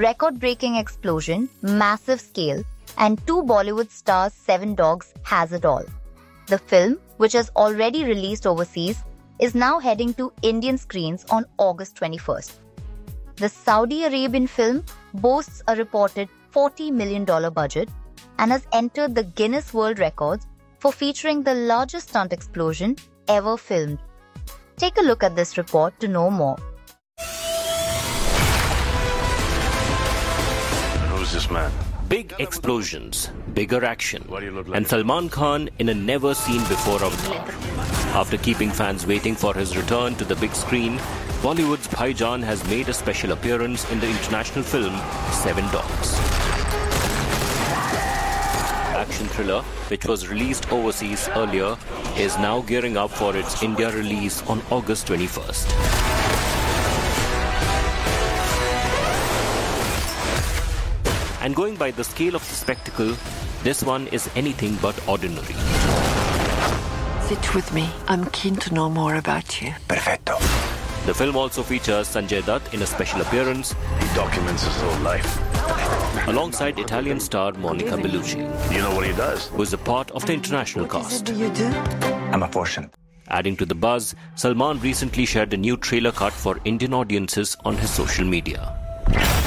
record-breaking explosion, massive scale, and 2 Bollywood stars' 7 dogs has it all. The film, which has already released overseas, is now heading to Indian screens on August 21st. The Saudi Arabian film boasts a reported $40 million budget and has entered the Guinness World Records for featuring the largest stunt explosion ever filmed. Take a look at this report to know more. Who's this man? Big explosions, bigger action, and Salman Khan in a never-seen-before avatar. After keeping fans waiting for his return to the big screen, Bollywood's Bhaijan has made a special appearance in the international film 7 Dogs. Action thriller, which was released overseas earlier, is now gearing up for its India release on August 21st. And going by the scale of the spectacle, this one is anything but ordinary. Sit with me. I'm keen to know more about you. Perfecto. The film also features Sanjay Dutt in a special appearance. He documents his whole life. Alongside Italian star Monica Bellucci. You know what he does? Who is a part of the international cast. What do you do? I'm a Portion. Adding to the buzz, Salman recently shared a new trailer cut for Indian audiences on his social media.